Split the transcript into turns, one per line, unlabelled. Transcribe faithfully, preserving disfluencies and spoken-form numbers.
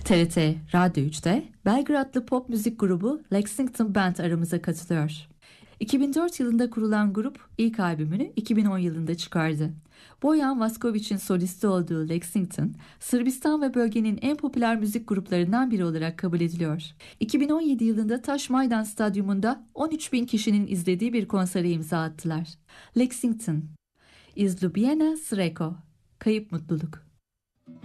T R T Radyo üçte Belgradlı pop müzik grubu Lexington Band aramıza katılıyor. iki bin dört yılında kurulan grup ilk albümünü iki bin on yılında çıkardı. Bojan Vasković'in solisti olduğu Lexington, Sırbistan ve bölgenin en popüler müzik gruplarından biri olarak kabul ediliyor. iki bin on yedi yılında Taş Maydan Stadyumunda on üç bin kişinin izlediği bir konsere imza attılar. Lexington, Izlubljena Sreko, Kayıp Mutluluk.